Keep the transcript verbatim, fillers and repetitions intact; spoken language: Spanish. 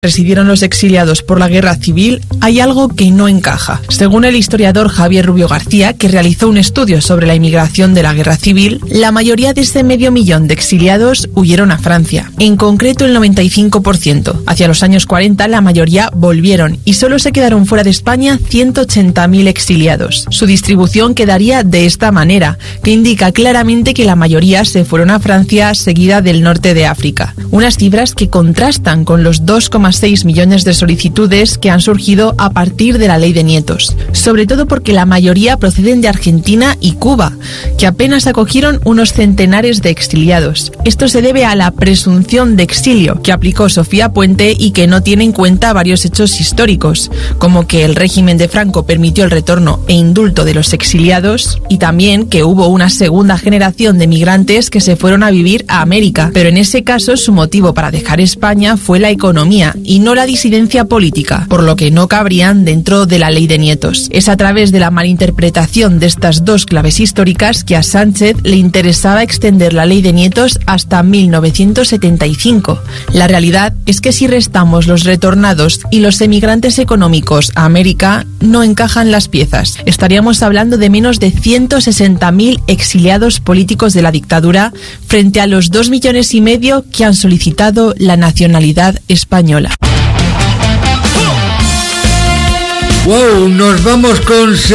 residieron los exiliados por la guerra civil, hay algo que no encaja. Según el historiador Javier Rubio García, que realizó un estudio sobre la inmigración de la guerra civil, la mayoría de ese medio millón de exiliados huyeron a Francia, en concreto el noventa y cinco por ciento. Hacia los años cuarenta la mayoría volvieron y solo se quedaron fuera de España ciento ochenta mil exiliados. Su distribución quedaría de esta manera, que indica claramente que la mayoría se fueron a Francia seguida del norte de África. Unas cifras que contrastan con los dos coma seis millones de solicitudes que han surgido a partir de la ley de nietos, sobre todo porque la mayoría proceden de Argentina y Cuba, que apenas acogieron unos centenares de exiliados. Esto se debe a la presunción de exilio que aplicó Sofía Puente y que no tiene en cuenta varios hechos históricos, como que el régimen de Franco permitió el retorno e indulto de los exiliados y también que hubo una segunda generación de migrantes que se fueron a vivir a América, pero en ese caso su motivo para dejar España fue la economía y no la disidencia política, por lo que no cabrían dentro de la ley de nietos. Es a través de la malinterpretación de estas dos claves históricas que a Sánchez le interesaba extender la ley de nietos hasta mil novecientos setenta y cinco. La realidad es que si restamos los retornados y los emigrantes económicos a América, no encajan las piezas. Estaríamos hablando de menos de ciento sesenta mil exiliados políticos de la dictadura frente a los dos millones y medio que han solicitado la nacionalidad española. Wow, nos vamos con